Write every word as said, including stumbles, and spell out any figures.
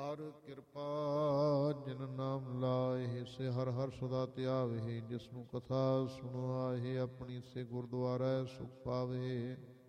ਹਰ ਕਿਰਪਾ ਜਿਨ ਨਾਮ ਲਾਏ ਸੇ ਹਰ ਹਰ ਸਦਾ ਧਿਆਵੇ, ਜਿਸਨੂੰ ਕਥਾ ਸੁਣਵਾਏ ਆਪਣੀ ਸੇ ਗੁਰਦੁਆਰਾ ਸੁਖ ਪਾਵੇ।